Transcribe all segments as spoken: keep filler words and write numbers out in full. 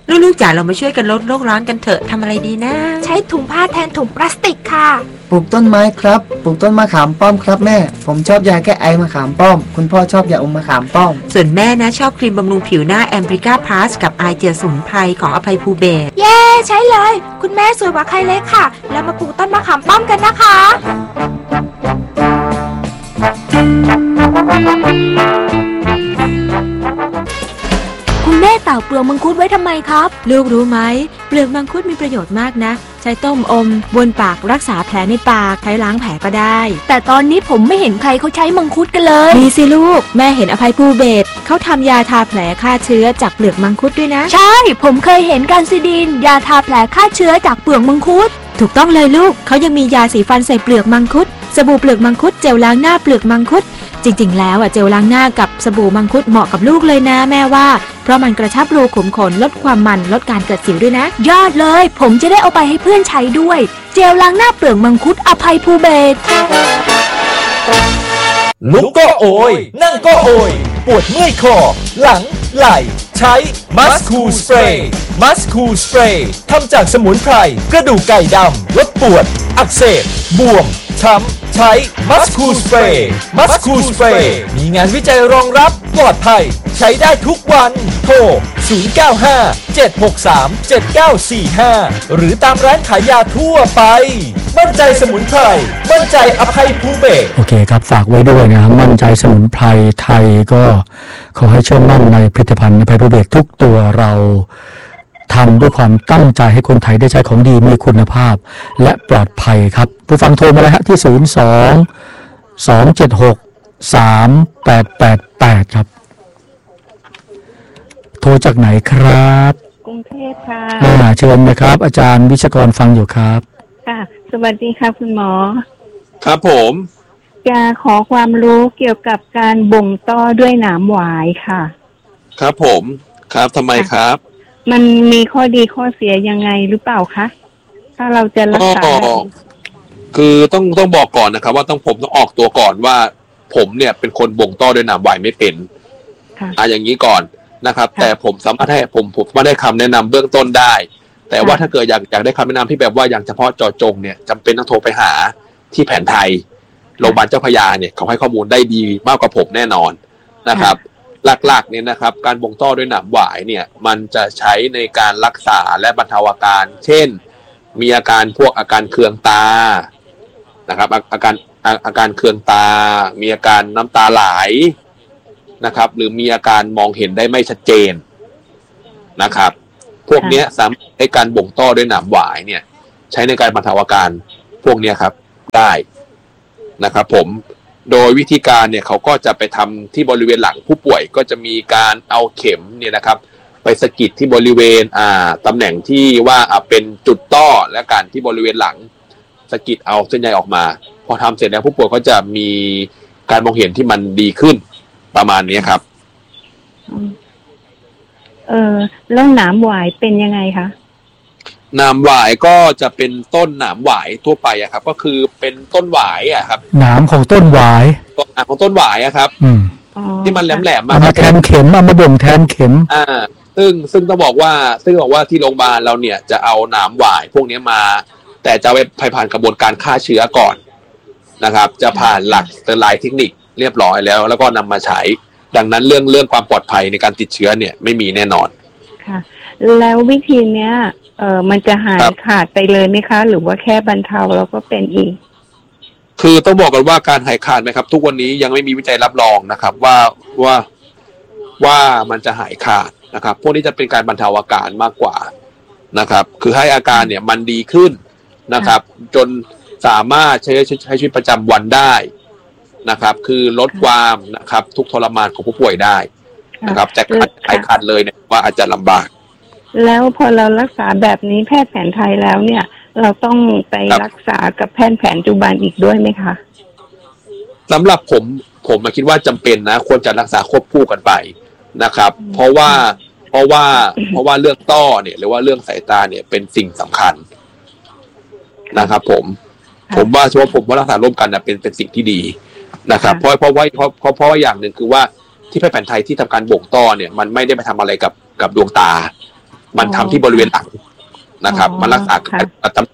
ลูกๆจ๋าเรามาช่วยกันลดโลกร้อนกันเถอะทำอะไรดีนะใช้ถุงผ้าแทนถุงพลาสติกค่ะปลูกต้นไม้ครับปลูกต้นมะขามป้อมครับแม่ผมชอบยาแก้ไอมะขามป้อมคุณพ่อชอบยาอมมะขามป้อมส่วนแม่นะชอบครีมบำรุงผิวหน้าแอมบริก้าพลัสกับไอเจียสมุนไพรของอภัยภูเบศเย้ใช้เลยคุณแม่สวยกว่าใครเลยค่ะแล้วมาปลูกต้นมะขามป้อมกันนะคะคุณแม่เต่าเปลือกมังคุดไว้ทำไมครับลูกรู้ไหมเปลือกมังคุดมีประโยชน์มากนะใช้ต้มอมบนปากรักษาแผลในปากใช้ล้างแผลก็ได้แต่ตอนนี้ผมไม่เห็นใครเขาใช้มังคุดกันเลยมีสิลูกแม่เห็นอภัยภูเบศรเขาทำยาทาแผลฆ่าเชื้อจากเปลือกมังคุดด้วยนะใช่ผมเคยเห็นการซิดินยาทาแผลฆ่าเชื้อจากเปลือกมังคุดถูกต้องเลยลูกเขายังมียาสีฟันใส่เปลือกมังคุดสบู่เปลือกมังคุดเจลล้างหน้าเปลือกมังคุดจริงๆแล้วอ่ะเจลล้างหน้ากับสบู่มังคุดเหมาะกับลูกเลยนะแม่ว่าเพราะมันกระชับรูขุมขนลดความมันลดการเกิดสิวด้วยนะยอดเลยผมจะได้เอาไปให้เพื่อนใช้ด้วยเจลล้างหน้าเปลือกมังคุดอภัยภูเบศรลุกก็โอยนั่งก็โอยปวดเมื่อยคอหลังไหล่ใช้มัสคูสเปรย์มัสคูสเปรย์ทำจากสมุนไพรกระดูกไก่ดำลดปวดอักเสบบวมช้ำใช้มัสคูสเปรย์มัสคูสเปรย์มีงานวิจัยรองรับปลอดภัยใช้ได้ทุกวันโทรศูนย์ เก้า ห้า เจ็ด หก สาม เจ็ด เก้า สี่ ห้าหรือตามร้านขายยาทั่วไปมั่นใจสมุนไพรมั่นใจอภัยภูเบศรโอเคครับฝากไว้ด้วยนะมั่นใจสมุนไพรไทยก็ขอให้เชื่อมั่นในผลิตภัณฑ์อภัยภูเบศรทุกตัวเราทำด้วยความตั้งใจให้คนไทยได้ใช้ของดีมีคุณภาพและปลอดภัยครับผู้ฟังโทรมาเลยฮะที่ศูนย์ สอง สอง เจ็ด หก สาม แปด แปด แปดครับโทรจากไหนครับกรุงเทพค่ะอ่าเชิญนะครับอาจารย์วิชกรฟังอยู่ครับค่ะสวัสดีค่ะคุณหมอครับผมจะขอความรู้เกี่ยวกับการบ่งต้อด้วยหนามหวายค่ะครับผมครับทำไมครับมันมีข้อดีข้อเสียยังไงหรือเปล่าคะถ้าเราจะรักษาคือต้องต้องบอกก่อนนะครับว่าต้องผมต้องออกตัวก่อนว่าผมเนี่ยเป็นคนบ่งต้อด้วยหนามหวายไม่เป็นอ่าอย่างนี้ก่อนนะครับแต่ผมสามารถให้ผมผมมาได้คำแนะนำเบื้องต้นได้แต่ว่าถ้าเกิดอยากอยากได้คำแนะนำที่แบบว่าอย่างเฉพาะเจาะจงเนี่ยจำเป็นต้องโทรไปหาที่แผนไทยโรงพยาบาลเจ้าพระยาเนี่ยเขาให้ข้อมูลได้ดีมากกว่าผมแน่นอนนะครับหลักๆเนี่ยนะครับการบ่งต้อด้วยหนามหวายเนี่ยมันจะใช้ในการรักษาและบรรเทาอาการเช่นมีอาการพวกอาการเคืองตานะครับอาการอาการเคืองตามีอาการน้ำตาไหลนะครับหรือมีอาการมองเห็นได้ไม่ชัดเจนนะครับพวกนี้สามารถในการบ่งต้อด้วยหนามหวายเนี่ยใช้ในการบรรเทาอาการพวกนี้ครับได้นะครับผมโดยวิธีการเนี่ยเขาก็จะไปทำที่บริเวณหลังผู้ป่วยก็จะมีการเอาเข็มเนี่ยนะครับไปสะกิดที่บริเวณอ่าตำแหน่งที่ว่าอ่าเป็นจุดต้อและการที่บริเวณหลังสะกิดเอาเส้นใยออกมาพอทำเสร็จแล้วผู้ป่วยก็จะมีการมองเห็นที่มันดีขึ้นประมาณนี้ครับเออแล้วหนามหวายเป็นยังไงคะหนามหวายก็จะเป็นต้นหนามหวายทั่วไปอะครับก็คือเป็นต้นหวายอะครับหนามของต้นหวายต้นหนามของต้นหวายอะครับอืมที่มันแหลมๆมาแทนเข็มเอามาบ่งแทนเข็มอ่าซึ่งซึ่งต้องบอกว่าซึ่งบอกว่าที่โรงพยาบาลเราเนี่ยจะเอาหนามหวายพวกนี้มาแต่จะไปผ่านกระบวนการฆ่าเชื้อก่อนนะครับจะผ่านหลักสเตอร์ไลน์เทคนิคเรียบร้อยแล้วแล้วก็นำมาใช้ดังนั้นเรื่องเรื่องความปลอดภัยในการติดเชื้อเนี่ยไม่มีแน่นอนค่ะแล้ววิธีเนี้ยเอ่อมันจะหายขาดไปเลยไหมคะหรือว่าแค่บรรเทาแล้วก็เป็นอีกคือต้องบอกกันว่าการหายขาดไหมครับทุกวันนี้ยังไม่มีวิจัยรับรองนะครับว่าว่าว่ามันจะหายขาดนะครับพวกนี้จะเป็นการบรรเทาอาการมากกว่านะครับคือให้อาการเนี่ยมันดีขึ้นนะครับจนสามารถใช้ใช้ชีวิตประจำวันได้นะครับคือลดความนะครับทุกทรมานของผู้ป่วยได้นะครับแต่การหายขาดเลยเนี่ยว่าอาจจะลำบากแล้วพอเรารักษาแบบนี้แพทย์แผนไทยแล้วเนี่ยเราต้องไปรักษากับแพทย์แผนปัจจุบันอีกด้วยไหมคะสำหรับผมผมคิดว่าจำเป็นนะควรจะรักษาควบคู่กันไปนะครับเพราะว่าเพราะว่าเพราะว่าเรื่องต้อเนี่ยหรือว่าเรื่องสายตาเนี่ยเป็นสิ่งสำคัญนะครับผมผมว่าเฉพาะผมว่ารักษาร่วมกันนะเป็นเป็นสิ่งที่ดีนะครับเพราะเพราะว่าเพราะเพราะเพราะว่าอย่างหนึ่งคือว่าที่แพทย์แผนไทยที่ทำการบ่งต้อเนี่ยมันไม่ได้ไปทำอะไรกับกับดวงตามันทำที่บริเวณหลังนะครับมันรักษาประจำ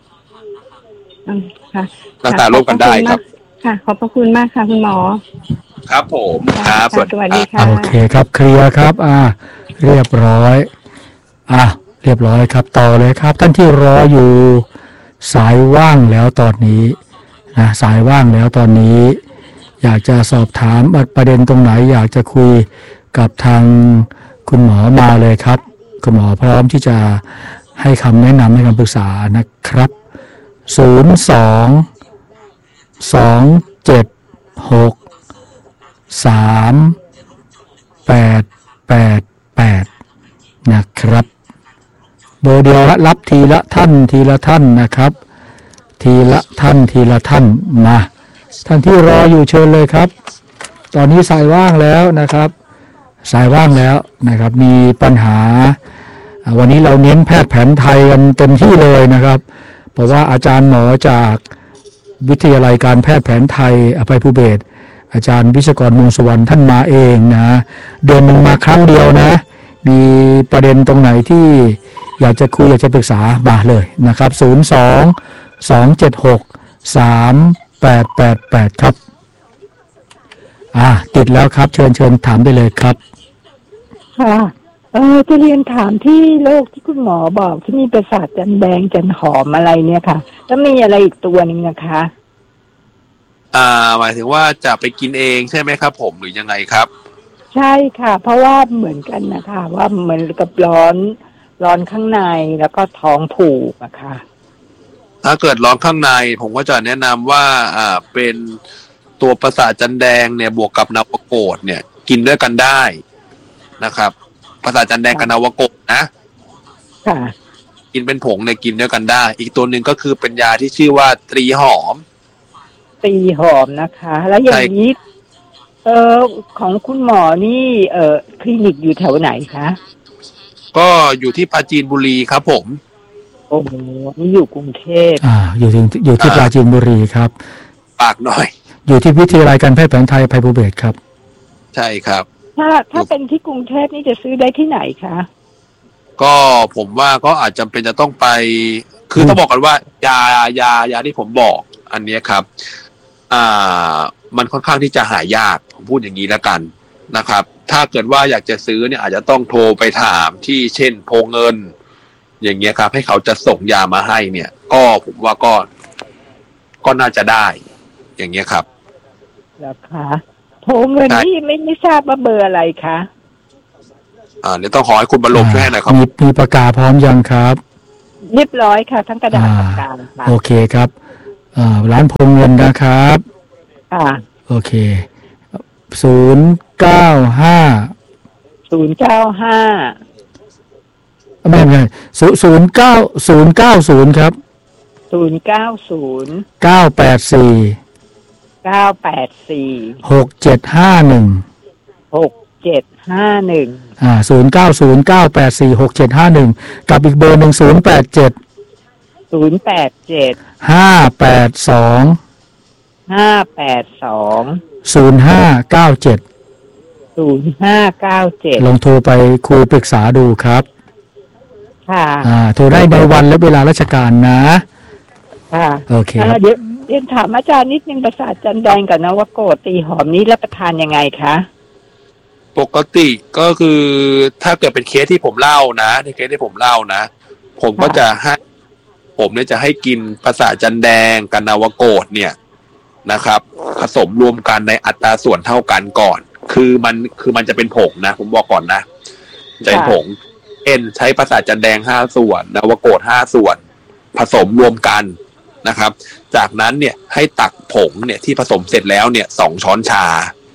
รักษาโรคกันได้ครับค่ะขอบพระคุณมากค่ะคุณหมอครับผมครับสวัสดีค่ะโอเคครับเคลียร์ครับอ่าเรียบร้อยอ่ะเรียบร้อยครับต่อเลยครับท่านที่รออยู่สายว่างแล้วตอนนี้นะสายว่างแล้วตอนนี้อยากจะสอบถามประเด็นตรงไหนอยากจะคุยกับทางคุณหมอมาเลยครับคุณหมอพร้อมที่จะให้คำแนะนำให้คำปรึกษานะครับศูนย์สองสองเจ็ดหกสามแปดแปดแปดนะครับเบอร์เดียวรับทีละท่านทีละท่านนะครับทีละท่านทีละท่านมาท่านที่รออยู่เชิญเลยครับตอนนี้สายว่างแล้วนะครับสายว่างแล้วนะครับมีปัญหาวันนี้เราเน้นแพทย์แผนไทยกันเต็มที่เลยนะครับเพราะว่าอาจารย์หมอจากวิทยาลัยการแพทย์แผนไทยอภัยภูเบศรอาจารย์วิศกรมุงสุวรรณท่านมาเองนะเดือนหนึ่งมาครั้งเดียวนะมีประเด็นตรงไหนที่อยากจะคุยอยากจะปรึกษามาเลยนะครับศูนย์ สอง สอง เจ็ด หก สาม แปด แปด แปดครับอ่าติดแล้วครับเชิญเชิญถามได้เลยครับค่ะเออจะเรียนถามที่โรคที่คุณหมอบอกที่มีประสาทจันแดงจันหอมอะไรเนี่ยค่ะแล้วมีอะไรอีกตัวหนึ่งนะคะอ่าหมายถึงว่าจะไปกินเองใช่ไหมครับผมหรือยังไงครับใช่ค่ะเพราะว่าเหมือนกันนะคะว่าเหมือนกับร้อนร้อนข้างในแล้วก็ท้องผูกอะค่ะถ้าเกิดร้อนข้างในผมก็จะแนะนำว่าอ่าเป็นตัวประสาทจันแดงเนี่ยบวกกับนาวโกฏเนี่ยกินด้วยกันได้นะครับประสาทจันแดงกับนาวโกฏนะค่ะกินเป็นผงเนี่ยกินด้วยกันได้อีกตัวหนึ่งก็คือเป็นยาที่ชื่อว่าตรีหอมตรีหอมนะคะแล้วอย่างนี้เออของคุณหมอนี่เออคลินิกอยู่แถวไหนคะก็อยู่ที่ปราจีนบุรีครับผมโอ้โหนี่อยู่กรุงเทพอ่าอยู่ที่อยู่ที่ปราจีนบุรีครับปากหน่อยอยู่ที่วิทยาลัยการแพทย์แผนไทยอภัยภูเบศรครับใช่ครับถ้าถ้าเป็นที่กรุงเทพนี่จะซื้อได้ที่ไหนคะก็ผมว่าก็อาจจำเป็นจะต้องไปคือต้องบอกกันว่ายายายาที่ผมบอกอันนี้ครับอ่ามันค่อนข้างที่จะหายากผมพูดอย่างนี้แล้วกันนะครับถ้าเกิดว่าอยากจะซื้อเนี่ยอาจจะต้องโทรไปถามที่เช่นโพเงินอย่างเงี้ยครับให้เขาจะส่งยามาให้เนี่ยก็ผมว่าก็ก็น่าจะได้อย่างเงี้ยครับแล้วคะโพเงินนี่ไม่ไม่ทราบว่าเบอร์อะไรคะอ่าเดี๋ยวต้องขอให้คุณบรรลุช่วยให้หน่อยครับมีมีปากกาพร้อมยังครับเรียบร้อยค่ะทั้งกระดาษปากกาโอเคครับอ่าร้านโพเงินนะครับอ่าโอเคศูนย์เก้าห้าศูนย์เก้าห้าไม่ไม่ศูนย์ศูนย์เก้าศูนย์เก้าศูนย์ครับศูนย์เก้าศูนย์เก้าแปดสี่เก้าแปดสี่หกเจ็ดห้าหนึ่งหกเจ็ดห้าหนึ่งอ่าศูนย์เก้าศูนย์เก้าแปดสี่หกเจ็ดห้าหนึ่งกับอีกเบอร์หนึ่งศูนย์แปดเจ็ดศูนย์แปดเจ็ดห้าแปดสองห้าแปดสองศูนย์ห้าเก้าเจ็ดศูนย์ห้าเก้าเจ็ดลองโทรไปคุยปรึกษาดูครับค่ะอ่าโทรได้ในวันและเวลาราชการนะค่ะโอเคเดี๋ยวเรียนถามอาจารย์นิดนึงประสาทจันแดงกับนวโกฏตีหอมนี้รับประทานยังไงคะปกติก็คือถ้าเกิดเป็นเคสที่ผมเล่านะในเคสที่ผมเล่านะผมก็จะให้ผมเนี่ยจะให้กินประสาทจันแดงกับนวโกฏเนี่ยนะครับผสมรวมกันในอัตราส่วนเท่ากันก่อนคือมันคือมันจะเป็นผงนะผมบอกก่อนนะจะเป็นผงเอ็นใช้ประสาทจันแดงห้าส่วนนวโกฏห้าส่วนผสมรวมกันนะครับจากนั้นเนี่ยให้ตักผงเนี่ยที่ผสมเสร็จแล้วเนี่ยสองช้อนชา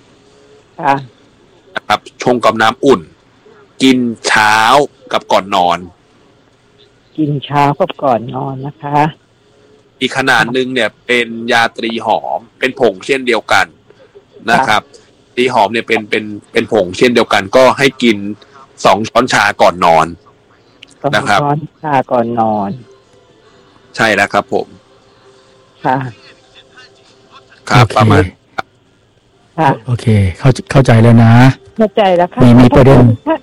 นะครับชงกับน้ำอุ่นกินเช้ากับก่อนนอนกินเช้ากับก่อนนอนนะคะอีกขนาดนึงเนี่ยเป็นยาตรีหอมเป็นผงเช่นเดียวกันนะครับตรีหอมเนี่ยเป็นเป็นเป็นผงเช่นเดียวกันก็ให้กินสองช้อนชาก่อนนอนนะครับช้อนชาก่อนนอนใช่แล้วครับผมค่ะครับประมาณโอเคเข้าเข้าใจแล้วนะเข้าใจแล้วค่ะมีมีประเด็น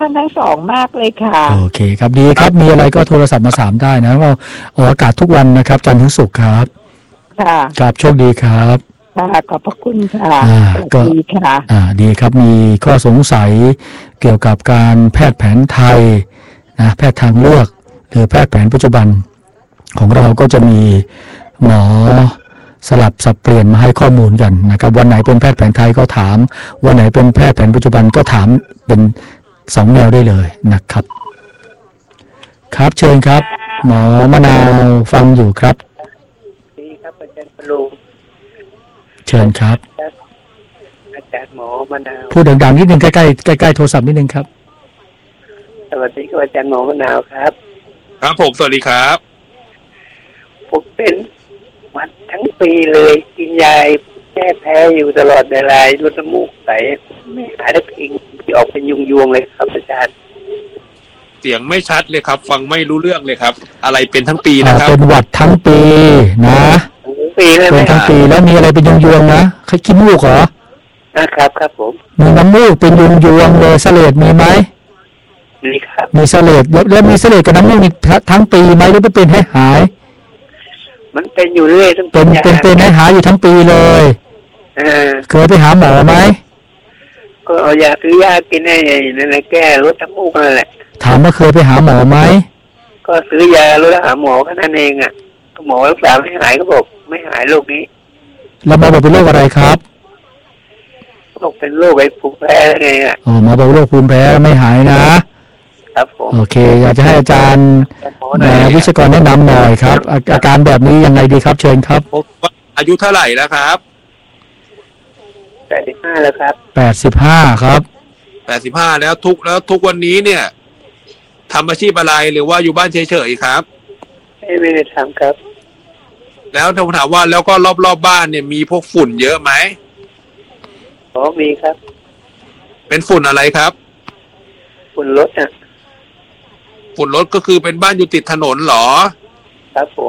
ท่านทั้งสองมากเลยค่ะโอเคครับดีครับมีอะไรก็โทรศัพท์มาถามได้นะเราออกอากาศทุกวันนะครับจันทร์ถึงศุกร์ครับค่ะครับโชคดีครับค่ะขอบพระคุณค่ะอ่าก็ดีค่ะอ่าดีครับมีข้อสงสัยเกี่ยวกับการแพทย์แผนไทยนะแพทย์ทางเลือกหรือแพทย์แผนปัจจุบันของเราก็จะมีหมอสลับสับเปลี่ยนมาให้ข้อมูลกันนะครับวันไหนเป็นแพทย์แผนไทยก็ถามวันไหนเป็นแพทย์แผนปัจจุบันก็ถามเป็นสองแนวได้เลยนะครับครับเชิญครับหมอมะนาวฟังอยู่ครับดีครับอาจารย์ปรุงเชิญครับอาจารย์หมอมะนาวพูดดังๆนิดนึงใกล้ๆใกล้ๆโทรศัพท์นิดนึงครับสวัสดีครับอาจารย์หมอมะนาวครับครับผมสวัสดีครับผมเป็นหวัดทั้งปีเลยกินยาแก้แพ้อยู่ตลอดเวลาลดน้ำมูกใสไม่หายได้ทิ้งที่ออกเป็นยุงยวงเลยครับอาจารย์เสียงไม่ชัดเลยครับ ฟังไม่รู้เรื่องเลยครับ อะไรเป็นทั้งปีนะครับเป็นหวัดทั้งปีนะทั้งปีเลยไหมเป็นทั้งปีแล้วมีอะไรเป็นยวงๆนะเคยขี้มูกเหรอนะครับครับผมมีน้ำมูกเป็นยวงๆเลยเสลดมีไหมนี่ครับมีเสลดแล้วแล้วมีเสลดกับน้ำมูกนี่ทั้งปีไหมหรือไม่เป็นให้หายมันเป็นอยู่เรื่อยต้องเป็นยาเป็นเป็นให้หายอยู่ทั้งปีเลยเออเคยไปหาหมอไหมก็เอายาซื้อยากินให้นั่นแหละแก้ลดน้ำมูกนั่นแหละถามว่าเคยไปหาหมอไหมก็ซื้อยาลดหาหมอแค่นั้นเองอ่ะหมอรักษาไม่หายก็บอกไม่หายโรคนี้แล้วหมอบอกเป็นโรคอะไรครับบอกเป็นโรคไอ้ภูมิแพ้ไงอ่ะอ๋อหมอบอกโรคภูมิแพ้ไม่หายนะครับผมโอเค อยากจะให้อาจารย์แหมวิศกรแนะนำหน่อยครับอาอาการแบบนี้ยังไงดีครับเชิญครับผมอายุเท่าไหร่แล้วครับแปดสิบห้าแล้วครับแปดสิบห้าครับแปดสิบห้าแล้วทุกแล้วทุกวันนี้เนี่ยทำอาชีพอะไรหรือว่าอยู่บ้านเฉยๆครับไม่ไม่ได้ทำครับแล้วผมถามว่าแล้วก็รอบๆบบ้านเนี่ยมีพวกฝุ่นเยอะไหมอ๋อมีครับเป็นฝุ่นอะไรครับฝุ่นรถอ่ะฝุ่นรถก็คือเป็นบ้านอยู่ติดถนนเหรอครับผม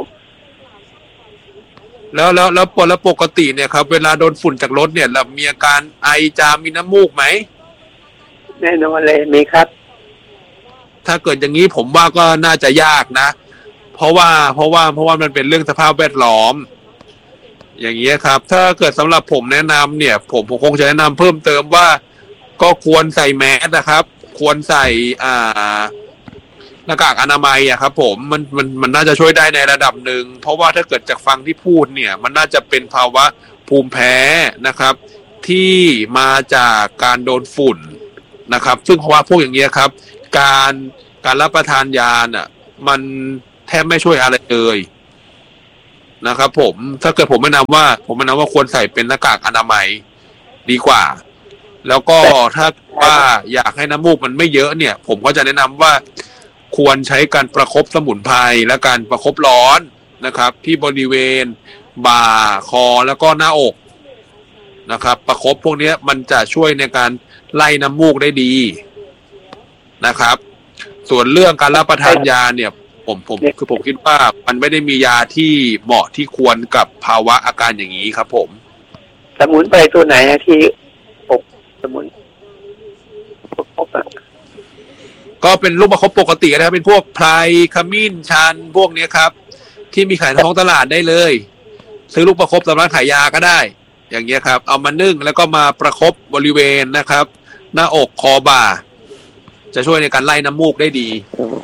แล้วแล้วแล้วปกแล้วปกติเนี่ยครับเวลาโดนฝุ่นจากรถเนี่ยเรามีอาการไอจามมีน้ำมูกไหมแน่นอนเลยมีครับถ้าเกิดอย่างนี้ผมว่าก็น่าจะยากนะ เพราะว่าเพราะว่าเพราะว่ามันเป็นเรื่องสภาพแวดล้อม อย่างนี้ครับ ถ้าเกิดสำหรับผมแนะนำเนี่ย ผมผมคงจะแนะนำเพิ่มเติมว่าก็ควรใส่แมสนะครับ ควรใส่อ่าหน้ากากอนามัยอะครับผมมันมันมันน่าจะช่วยได้ในระดับหนึ่งเพราะว่าถ้าเกิดจากฟังที่พูดเนี่ย มันน่าจะเป็นภาวะภูมิแพ้นะครับ ที่มาจากการโดนฝุ่นนะครับ ซึ่งภาวะพวกอย่างเงี้ยครับ การการรับประทานยาน่ะมันแทบไม่ช่วยอะไรเลยนะครับผมถ้าเกิดผมแนะนำว่า ผมแนะนำว่าควรใส่เป็นหน้ากากอนามัยดีกว่า แล้วก็ถ้าว่าอยากให้น้ำมูกมันไม่เยอะเนี่ย ผมก็จะแนะนำว่าควรใช้การประคบสมุนไพรและการประคบร้อนนะครับ ที่บริเวณบ่าคอแล้วก็หน้าอกนะครับ ประคบพวกนี้มันจะช่วยในการไล่น้ำมูกได้ดีนะครับ ส่วนเรื่องการรับประทานยาเนี่ย ผมผมคือผมคิดว่ามันไม่ได้มียาที่เหมาะที่ควรกับภาวะอาการอย่างนี้ครับ ผมสมุนไพรตัวไหนอะที่ปกสมุนปกอะก็เป็นลูกประคบปกตินะครับเป็นพวกไพรขมิ้นชันพวกนี้ครับ ที่มีขายในท้องตลาดได้เลย ซื้อลูกประคบตามร้านขายยาก็ได้ อย่างเงี้ยครับ เอามานึ่งแล้วก็มาประคบบริเวณนะครับ หน้าอกคอบ่า จะช่วยในการไล่น้ำมูกได้ดี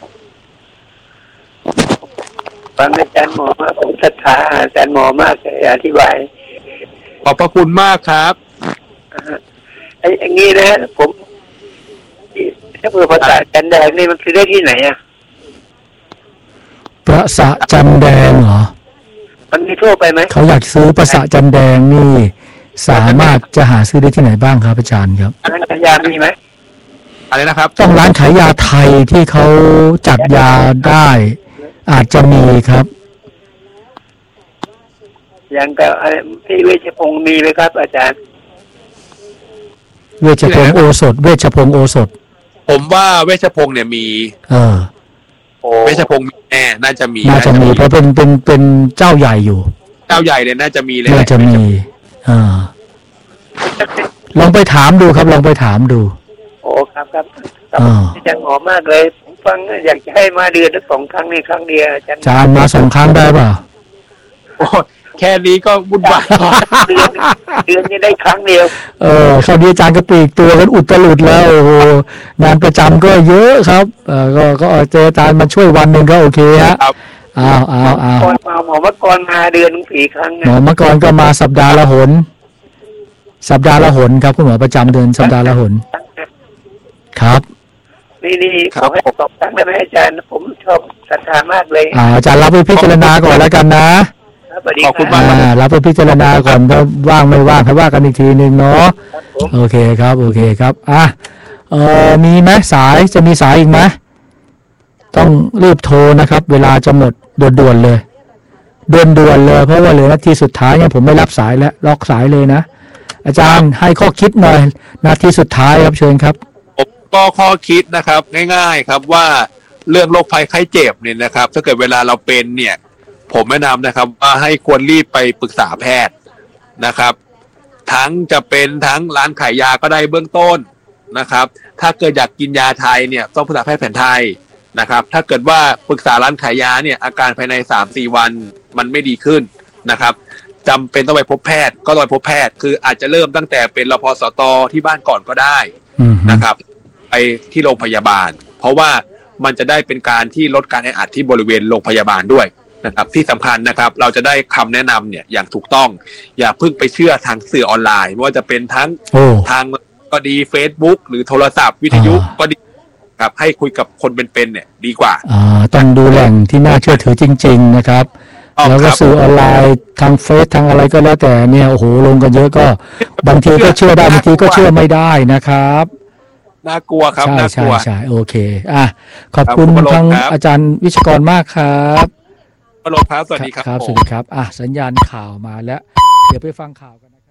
ฟังอาจารย์หมอมากผมศรัทธาอาจารย์หมอมากเลยอธิบายขอบพระคุณมากครับอ่าไอ้อย่างนี้นะผมถ้าเผื่อภาษาจันแดงนี่มันคือได้ที่ไหนอ่ะประสะจันแดงเหรอมันมีทั่วไปไหมเขาอยากซื้อประสะจันแดงนี่สามารถจะหาซื้อได้ที่ไหนบ้างครับอาจารย์ครับร้านขายยามีไหมอะไรนะครับต้องร้านขายยาไทยที่เขาจัดยาได้อาจจะมีครับอย่างกับอะไรที่เวชพงศ์มีไหมครับ อาจารย์เวชพงศ์โอสถ เวชพงศ์โอสถผมว่าเวชพงศ์เนี่ยมีเออโอ้เวชพงศ์มีแน่น่าจะมีน่าจะมีเพราะเป็นเป็นเป็นเจ้าใหญ่อยู่เจ้าใหญ่เลยน่าจะมีเลยน่าจะมีอ่าลองไปถามดูครับ ลองไปถามดูโอ้ครับครับก็ครับอาจารย์หอมมากเลยผมฟังอยากจะให้มาเดือนละสองครั้งในครั้งเดียวอาจารย์อาจารย์มาสองครั้งได้ป่ะโอ้แค่นี้ก็วุ่นวายเดือนเดือนนี้ได้ครั้งเดียวเออคราวนี้อาจารย์ก็ปลีกตัวกันอุตลุดแล้วโอ้โหงานประจำก็เยอะครับเออก็ก็เจออาจารย์มาช่วยวันหนึ่งก็โอเคฮะอ้าวอ้าวอ้าวก่อนมาหมอมะกรมาเดือนสี่ครั้งหมอมะกรก็มาสัปดาห์ละหนสัปดาห์ละหนครับคุณหมอประจำเดือนสัปดาห์ละหนครับนี่นี่ขอให้ตอบตั้งได้ไหมอาจารย์ผมชอบศรัทธามากเลยอ่าอาจารย์รับไปพิจารณาก่อนแล้วกันนะขอบคุณมากรับไปพิจารณาก่อนถ้าว่างไม่ว่างค่อยว่ากันอีกทีนึงเนาะโอเคครับโอเคครับอ่ะเอ่อมีไหมสายจะมีสายอีกไหมต้องรีบโทรนะครับเวลาจะหมดด่วนๆเลยด่วนๆเลยเพราะว่าเหลือนาทีสุดท้ายเนี่ยผมไม่รับสายแล้วล็อกสายเลยนะอาจารย์ให้ข้อคิดหน่อยนาทีสุดท้ายครับเชิญครับผมก็ข้อคิดนะครับง่ายๆครับว่าเรื่องโรคภัยไข้เจ็บเนี่ยนะครับถ้าเกิดเวลาเราเป็นเนี่ยผมแนะนำนะครับว่าให้ควรรีบไปปรึกษาแพทย์นะครับทั้งจะเป็นทั้งร้านขายยาก็ได้เบื้องต้นนะครับถ้าเกิดอยากกินยาไทยเนี่ยต้องปรึกษาแพทย์แผนไทยนะครับถ้าเกิดว่าปรึกษาร้านขายยาเนี่ยอาการภายใน สามถึงสี่ วันมันไม่ดีขึ้นนะครับจำเป็นต้องไปพบแพทย์ก็ต้องไปพบแพทย์คืออาจจะเริ่มตั้งแต่เป็นรพสตที่บ้านก่อนก็ได้นะครับไปที่โรงพยาบาลเพราะว่ามันจะได้เป็นการที่ลดการแออัดที่บริเวณโรงพยาบาลด้วยนะครับที่สำคัญนะครับเราจะได้คำแนะนำเนี่ยอย่างถูกต้องอย่าเพิ่งไปเชื่อทางสื่อออนไลน์ไม่ว่าจะเป็นทั้งทางก็ดี Facebook หรือโทรศัพท์วิทยุก็ดีครับให้คุยกับคนเป็นๆเนี่ยดีกว่าอ่าต้องดูแหล่งที่น่าเชื่อถือจริงๆนะครับแล้วก็สื่อออนไลน์ทางเฟซทางอะไรก็แล้วแต่เนี่ยโอ้โหลงกันเยอะก็บางทีก็เชื่อได้บางทีก็เชื่อไม่ได้นะครับน่ากลัวครับน่ากลัวใช่ใช่โอเคอ่ะขอบคุณทางอาจารย์วิชกรมากครับปโลครับสวัสดีครับครับสวัสดีครับอ่ะสัญญาณข่าวมาแล้วเดี๋ยวไปฟังข่าวกันนะครับ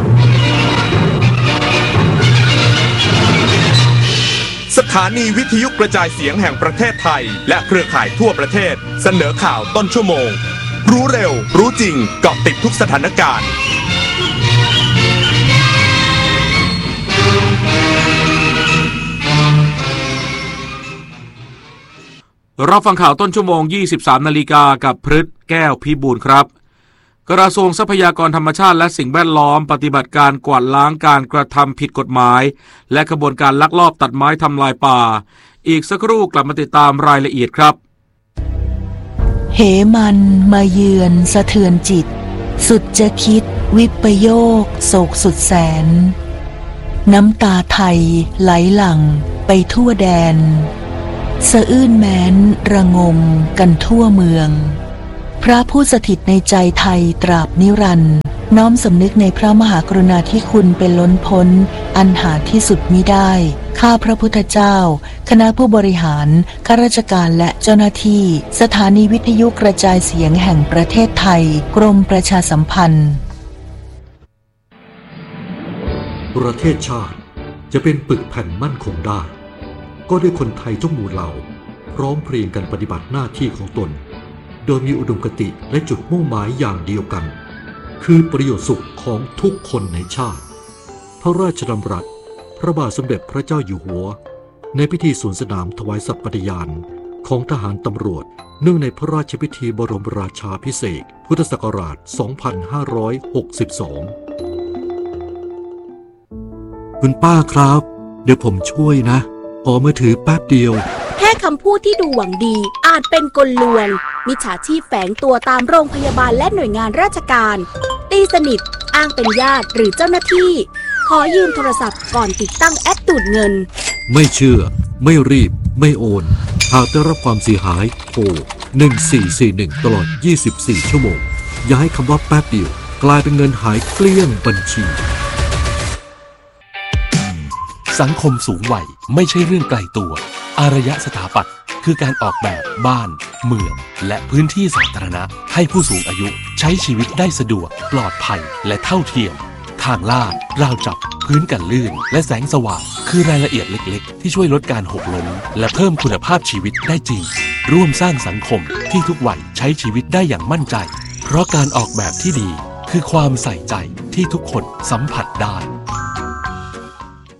สถานีวิทยุกระจายเสียงแห่งประเทศไทยและเครือข่ายทั่วประเทศเสนอข่าวต้นชั่วโมงรู้เร็วรู้จริงเกาะติดทุกสถานการณ์รับฟังข่าวต้นชั่วโมง ยี่สิบสาม นาฬิกากับพฤทธิ์แก้วพิบูลครับกระทรวงทรัพยากรธรรมชาติและสิ่งแวดล้อมปฏิบัติการกวาดล้างการกระทำผิดกฎหมายและกระบวนการลักลอบตัดไม้ทำลายป่าอีกสักครู่กลับมาติดตามรายละเอียดครับเหมันมาเยือนสะเทือนจิตสุดจะคิดวิปโยคโศกสุดแสนน้ำตาไทยไหลหลั่งไปทั่วแดนสะอื้นแม้นระงมกันทั่วเมืองพระผู้สถิตในใจไทยตราบนิรันดร์น้อมสำนึกในพระมหากรุณาธิคุณเป็นล้นพ้นอันหาที่สุดมิได้ข้าพระพุทธเจ้าคณะผู้บริหารข้าราชการและเจ้าหน้าที่สถานีวิทยุกระจายเสียงแห่งประเทศไทยกรมประชาสัมพันธ์ประเทศชาติจะเป็นปึกแผ่นมั่นคงได้ก็ด้วยคนไทยทุกหมู่เหล่าพร้อมเพรียงกันปฏิบัติหน้าที่ของตนโดยมีอุดมคติและจุดมุ่งหมายอย่างเดียวกันคือประโยชน์สุขของทุกคนในชาติพระราชดำรัสพระบาทสมเด็จพระเจ้าอยู่หัวในพิธีสวนสนามถวายสัตย์ปฏิญาณของทหารตำรวจเนื่องในพระราชพิธีบรมราชาภิเษกพุทธศักราช สองพันห้าร้อยหกสิบสอง คุณป้าครับเดี๋ยวผมช่วยนะขอมือถือแป๊บเดียวแค่คำพูดที่ดูหวังดีอาจเป็นกลลวงมิจฉาชีพแฝงตัวตามโรงพยาบาลและหน่วยงานราชการตีสนิทอ้างเป็นญาติหรือเจ้าหน้าที่ขอยืมโทรศัพท์ก่อนติดตั้งแอปดูดเงินไม่เชื่อไม่รีบไม่โอนหากได้รับความเสียหายโทรหนึ่งสี่สี่หนึ่งตลอดยี่สิบสี่ชั่วโมงอย่าให้คำว่าแป๊บเดียวกลายเป็นเงินหายเกลี้ยงบัญชีสังคมสูงวัยไม่ใช่เรื่องไกลตัวอารยสถาปัตย์คือการออกแบบบ้านเมืองและพื้นที่สาธารณะให้ผู้สูงอายุใช้ชีวิตได้สะดวกปลอดภัยและเท่าเทียมทางลาดราวจับพื้นกันลื่นและแสงสว่างคือรายละเอียดเล็กๆที่ช่วยลดการหกล้มและเพิ่มคุณภาพชีวิตได้จริงร่วมสร้างสังคมที่ทุกวัยใช้ชีวิตได้อย่างมั่นใจเพราะการออกแบบที่ดีคือความใส่ใจที่ทุกคนสัมผัสได้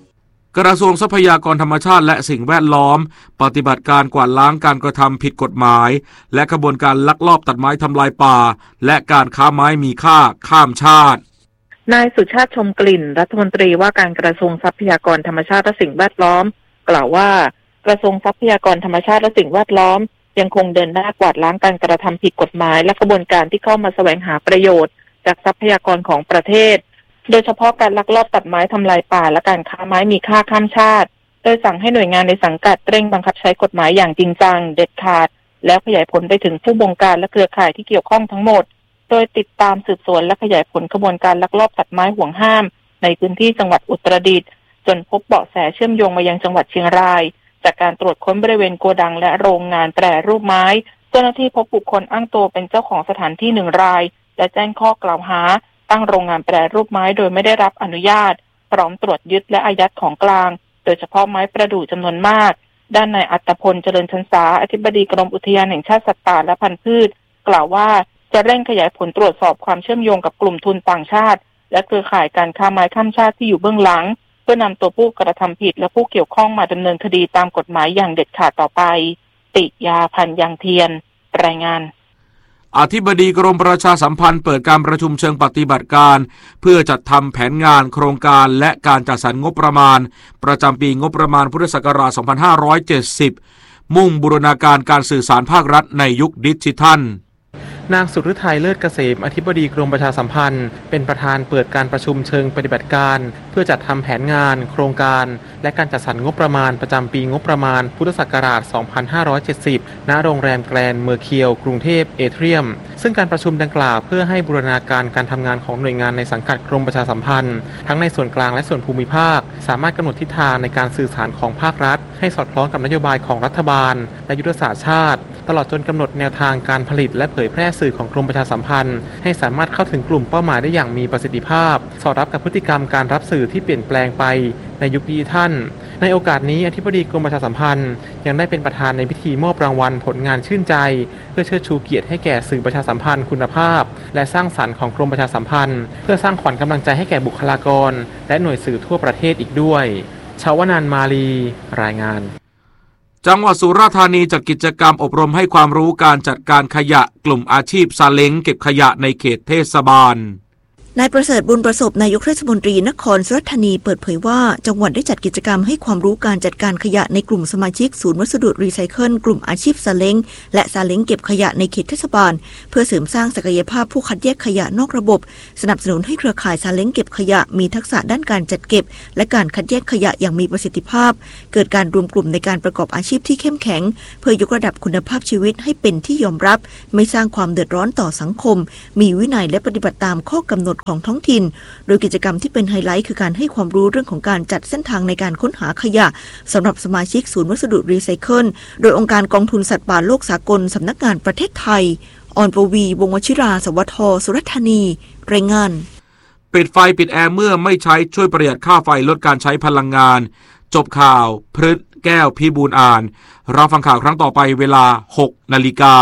กระทรวงทรัพยากรธรรมชาติและสิ่งแวดล้อมปฏิบัติการกวาดล้างการกระทำผิดกฎหมายและขบวนการลักลอบตัดไม้ทำลายป่าและการค้าไม้มีค่าข้ามชาตินายสุชาติชมกลิ่นรัฐมนตรีว่าการกระทรวงทรัพยากรธรรมชาติและสิ่งแวดล้อมกล่าวว่ากระทรวงทรัพยากรธรรมชาติและสิ่งแวดล้อมยังคงเดินหน้ากวาดล้างการกระทำผิดกฎหมายและกระบวนการที่เข้ามาแสวงหาประโยชน์จากทรัพยากรของประเทศโดยเฉพาะการลักลอบตัดไม้ทำลายป่าและการค้าไม้มีค่าข้ามชาติโดยสั่งให้หน่วยงานในสังกัดเร่งบังคับใช้กฎหมายอย่างจริงจังเด็ดขาดแล้วขยายผลไปถึงผู้บงการและเครือข่ายที่เกี่ยวข้องทั้งหมดโดยติดตามสืบสวนและขยายผลขบวนการลักลอบตัดไม้ห่วงห้ามในพื้นที่จังหวัดอุตรดิตถ์จนพบเบาะแสเชื่อมโยงมายังจังหวัดเชียงรายจากการตรวจค้นบริเวณโกดังและโรงงานแปรรูปไม้เจ้าหน้าที่พบบุคคลอ้างตัวเป็นเจ้าของสถานที่หนึ่งรายและแจ้งข้อกล่าวหาตั้งโรงงานแปรรูปไม้โดยไม่ได้รับอนุญาตพร้อมตรวจยึดและอายัดของกลางโดยเฉพาะไม้ประดู่จำนวนมากด้านนายอัตพลเจริญชันษาอธิบดีกรมอุทยานแห่งชาติสัตว์ป่าและพันธุ์พืชกล่าวว่าจะเร่งขยายผลตรวจสอบความเชื่อมโยงกับกลุ่มทุนต่างชาติและเครือข่ายการค้าไม้ข้ามชาติที่อยู่เบื้องหลังเพื่อนำตัวผู้กระทำผิดและผู้เกี่ยวข้องมาดำเนินคดีตามกฎหมายอย่างเด็ดขาดต่อไปติยาพันยังเทียนรายงานอธิบดีกรมประชาสัมพันธ์เปิดการประชุมเชิงปฏิบัติการเพื่อจัดทำแผนงานโครงการและการจัดสรรงบประมาณประจำปีงบประมาณพุทธศักราช สองพันห้าร้อยเจ็ดสิบ มุ่งบูรณาการการสื่อสารภาครัฐในยุคดิจิทัลนางสุฤทัยเลิศเกษมอธิบดีกรมประชาสัมพันธ์เป็นประธานเปิดการประชุมเชิงปฏิบัติการเพื่อจัดทำแผนงานโครงการและการจัดสรรงบประมาณประจำปีงบประมาณพุทธศักราช สองพันห้าร้อยเจ็ดสิบ ณ โรงแรมแกรนด์เมอร์เคียวกรุงเทพเอเทียมซึ่งการประชุมดังกล่าวเพื่อให้บูรณาการการทำงานของหน่วยงานในสังกัดกรมประชาสัมพันธ์ทั้งในส่วนกลางและส่วนภูมิภาคสามารถกำหนดทิศทางในการสื่อสารของภาครัฐให้สอดคล้องกับนโยบายของรัฐบาลและยุทธศาสตร์ชาติตลอดจนกำหนดแนวทางการผลิตและเผยแพร่สื่อของกรมประชาสัมพันธ์ให้สามารถเข้าถึงกลุ่มเป้าหมายได้อย่างมีประสิทธิภาพสอดรับกับพฤติกรรมการรับสื่อที่เปลี่ยนแปลงไปในยุคดิจิทัลในโอกาสนี้อธิบดีกรมประชาสัมพันธ์ยังได้เป็นประธานในพิธีมอบรางวัลผลงานชื่นใจเพื่อเชิดชูเกียรติให้แก่สื่อประชาสัมพันธ์คุณภาพและสร้างสรรค์ของกรมประชาสัมพันธ์เพื่อสร้างขวัญกำลังใจให้แก่บุคลากรและหน่วยสื่อทั่วประเทศอีกด้วยชาวนันท์มาลีรายงานจังหวัดสุราษฎร์ธานีจัดกิจกรรมอบรมให้ความรู้การจัดการขยะกลุ่มอาชีพซาเล้งเก็บขยะในเขตเทศบาลนายประเสริฐบุญประสบนายกเทศมนตรีนครสุราษฎร์ธานีเปิดเผยว่าจังหวัดได้จัดกิจกรรมให้ความรู้การจัดการขยะในกลุ่มสมาชิกศูนย์วัสดุรีไซเคิลกลุ่มอาชีพซาเล้งและซาเล้งเก็บขยะในเขตเทศบาลเพื่อเสริมสร้างศักยภาพผู้คัดแยกขยะนอกระบบสนับสนุนให้เครือข่ายซาเล้งเก็บขยะมีทักษะด้านการจัดเก็บและการคัดแยกขยะอย่างมีประสิทธิภาพเกิดการรวมกลุ่มในการประกอบอาชีพที่เข้มแข็งเพื่อยกระดับคุณภาพชีวิตให้เป็นที่ยอมรับไม่สร้างความเดือดร้อนต่อสังคมมีวินัยและปฏิบัติตามข้อกำหนดของท้องถิ่นโดยกิจกรรมที่เป็นไฮไลท์คือการให้ความรู้เรื่องของการจัดเส้นทางในการค้นหาขยะสำหรับสมาชิกศูนย์วัสดุรีไซเคิลโดยองค์การกองทุนสัตว์ป่าโลกสากลสำนักงานประเทศไทยออนปวีวงศ์วชิราสวัสดิ์สุราษฎร์ธานีรายงานปิดไฟปิดแอร์เมื่อไม่ใช้ช่วยประหยัดค่าไฟลดการใช้พลังงานจบข่าวพฤษแก้วพิบูลอ่านรับฟังข่าวครั้งต่อไปเวลา หกนาฬิกา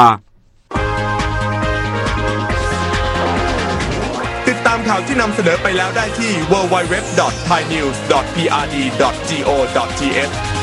ติดตามข่าวที่นำเสนอไปแล้วได้ที่ ดับเบิลยู ดับเบิลยู ดับเบิลยู ดอท ไทยนิวส์ ดอท พี อาร์ ดี ดอท จี โอ ดอท ที เอช